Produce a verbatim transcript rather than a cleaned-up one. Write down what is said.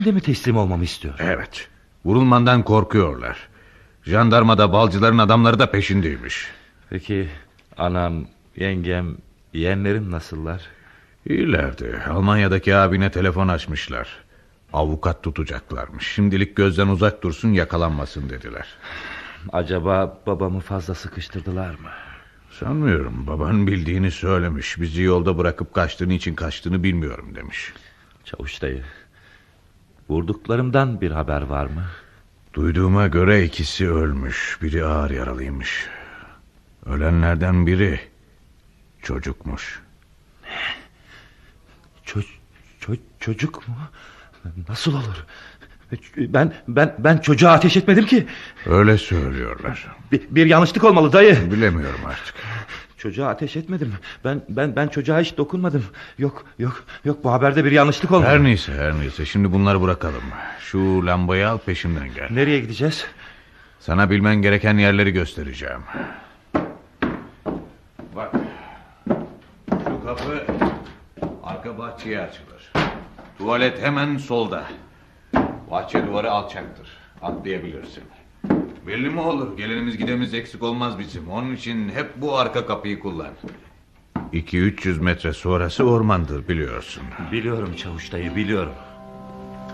de mi teslim olmamı istiyor? Evet. Vurulmandan korkuyorlar. Jandarmada balcıların adamları da peşindeymiş. Peki anam, yengem, yeğenlerim nasıllar? İyilerdi. Almanya'daki abine telefon açmışlar. Avukat tutacaklarmış. Şimdilik gözden uzak dursun, yakalanmasın dediler. Acaba babamı fazla sıkıştırdılar mı? Sanmıyorum. Baban bildiğini söylemiş. Bizi yolda bırakıp kaçtığını için kaçtığını bilmiyorum demiş. Çavuş dayı, vurduklarımdan bir haber var mı? Duyduğuma göre ikisi ölmüş. Biri ağır yaralıymış. Ölenlerden biri çocukmuş. Ço ço çocuk mu? Nasıl olur? Ben ben ben çocuğa ateş etmedim ki. Öyle söylüyorlar. Bir, bir yanlışlık olmalı dayı. Bilemiyorum artık. Çocuğa ateş etmedim. Ben ben ben çocuğa hiç dokunmadım. Yok yok yok, bu haberde bir yanlışlık olmalı. Her neyse her neyse. Şimdi bunları bırakalım. Şu lambayı al, peşimden gel. Nereye gideceğiz? Sana bilmen gereken yerleri göstereceğim. Bak. Şu kapı arka bahçeye açılır. Tuvalet hemen solda. Bahçe duvarı alçaktır. Atlayabilirsin. Belli mi olur? Gelenimiz gidemiz eksik olmaz bizim. Onun için hep bu arka kapıyı kullan. iki üç yüz metre sonrası ormandır, biliyorsun. Biliyorum çavuş dayı, biliyorum.